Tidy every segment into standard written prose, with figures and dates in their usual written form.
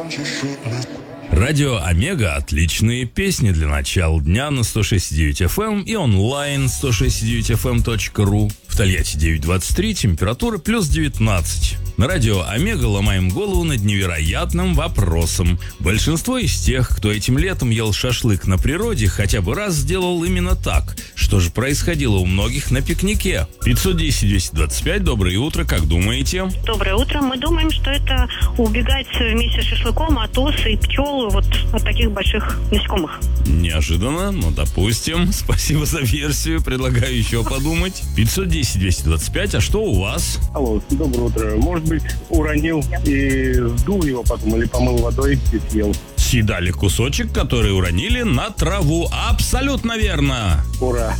Радио Омега – отличные песни для начала дня на 106.9 FM и онлайн 106.9fm.ru. В Тольятти 9:23, температура плюс 19. На радио Омега ломаем голову над невероятным вопросом. Большинство из тех, кто этим летом ел шашлык на природе, хотя бы раз сделал именно так. Что же происходило у многих на пикнике? 510-225, доброе утро, как думаете? Доброе утро. Мы думаем, что это убегать вместе с шашлыком от ос и пчел вот от таких больших насекомых. Неожиданно, но допустим. Спасибо за версию, предлагаю еще подумать. 510-225, а что у вас? Алло, доброе утро. Может быть, уронил и сдул его потом или помыл водой и съел. Съедали кусочек, который уронили на траву. Абсолютно верно. Ура.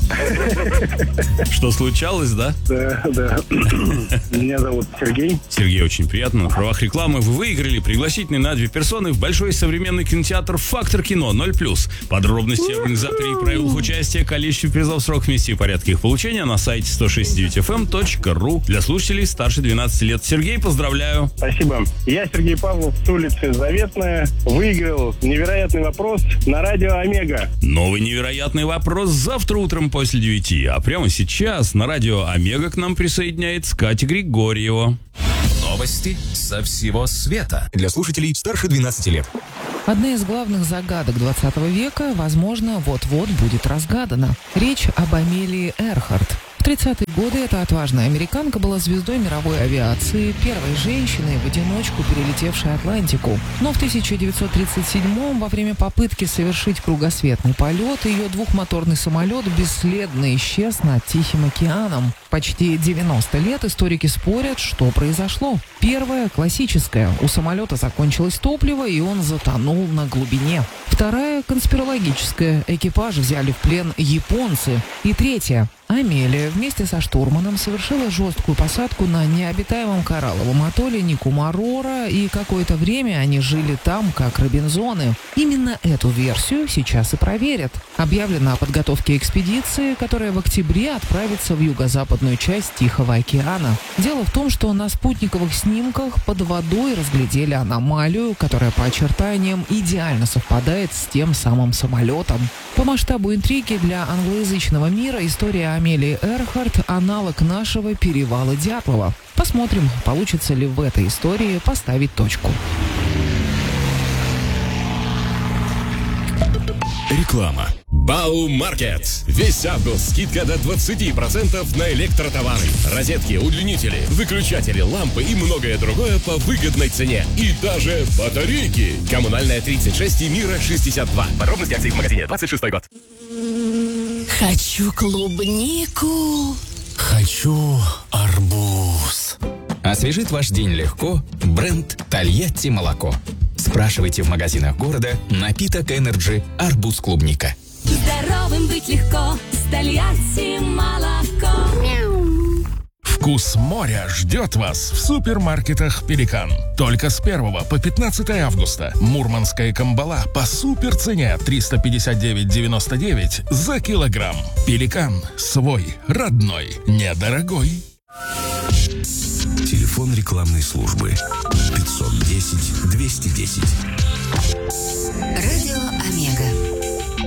Что случалось, да? Да. Меня зовут Сергей. Сергей, очень приятно. На правах рекламы вы выиграли пригласительный на 2 персоны в большой современный кинотеатр «Фактор кино» 0+. Подробности, организаторы и правила участия, количество призов, срок, вместе и порядки их получения на сайте 106.9fm.ru. Для слушателей старше 12 лет. Сергей, поздравляю. Спасибо. Я Сергей Павлов с улицы Заветная. Выиграл невероятный вопрос на радио Омега. Новый невероятный вопрос завтра утром после 9. А прямо сейчас на радио Омега к нам присоединяется Катя Григорьева. Новости со всего света для слушателей старше 12 лет. Одна из главных загадок 20 века, возможно, вот-вот будет разгадана. Речь об Амелии Эрхарт. В 30-е годы эта отважная американка была звездой мировой авиации, первой женщиной, в одиночку перелетевшей Атлантику. Но в 1937-м, во время попытки совершить кругосветный полет, ее двухмоторный самолет бесследно исчез над Тихим океаном. Почти 90 лет историки спорят, что произошло. Первая, классическая. У самолета закончилось топливо, и он затонул на глубине. Вторая, конспирологическая. Экипаж взяли в плен японцы. И третья. Амелия вместе со штурманом совершила жесткую посадку на необитаемом коралловом атолле Никумарора, и какое-то время они жили там, как робинзоны. Именно эту версию сейчас и проверят. Объявлено о подготовке экспедиции, которая в октябре отправится в юго-западную часть Тихого океана. Дело в том, что на спутниковых снимках под водой разглядели аномалию, которая по очертаниям идеально совпадает с тем самым самолетом. По масштабу интриги для англоязычного мира история Амелии Эрхарт – аналог нашего перевала Дятлова. Посмотрим, получится ли в этой истории поставить точку. Реклама. Баумаркет. Весь август скидка до 20% на электротовары. Розетки, удлинители, выключатели, лампы и многое другое по выгодной цене. И даже батарейки. Коммунальная 36 и Мира 62. Подробности акций в магазине. 26 год. Хочу клубнику. Хочу арбуз. Освежит ваш день легко бренд «Тольятти молоко». Спрашивайте в магазинах города напиток Energy «Арбуз-клубника». Здоровым быть легко с Тольятти молоко. Вкус моря ждет вас в супермаркетах «Пеликан». Только с 1 по 15 августа. Мурманская камбала по суперцене 359,99 за килограмм. «Пеликан» свой, родной, недорогой. Телефон рекламной службы 510-210. Радио Омега.